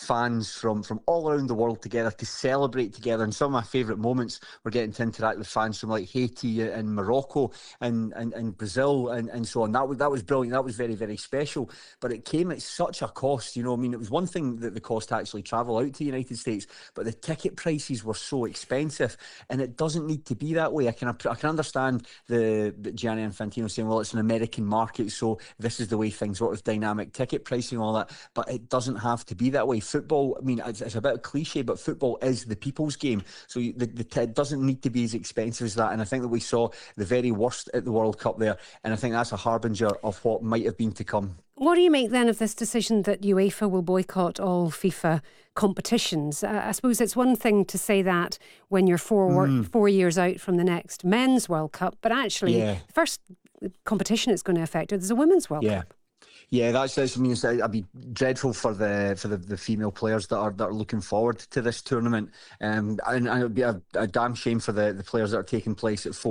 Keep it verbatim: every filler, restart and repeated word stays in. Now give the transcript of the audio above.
fans from, from all around the world together to celebrate together. And some of my favourite moments were getting to interact with fans from like Haiti and Morocco and, and, and Brazil and, and so on. That was, that was brilliant. That was very, very special. But it came at such a cost, you know. I mean, it was one thing that the cost to actually travel out to the United States, but the ticket prices were so expensive, and it doesn't need to be that way. I can I can understand the, the Gianni Infantino saying, well, it's an American market, so this is the way things work with dynamic ticket pricing and all that, but it doesn't have to be that way. Football, I mean, it's, it's a bit of cliche, but football is the people's game, so the, the, it doesn't need to be as expensive as that. And I think that we saw the very worst at the World Cup there, and I think that's a harbinger of what might have been to come. What do you make then of this decision that UEFA will boycott all FIFA competitions? Uh, I suppose it's one thing to say that when you're four mm. four years out from the next men's World Cup, but actually yeah. the first competition it's going to affect is a women's World yeah. Cup. Yeah, that's, that's I mean, it's, it'd be dreadful for the for the, the female players that are that are looking forward to this tournament, um, and, and it'd be a, a damn shame for the, the players that are taking place at four.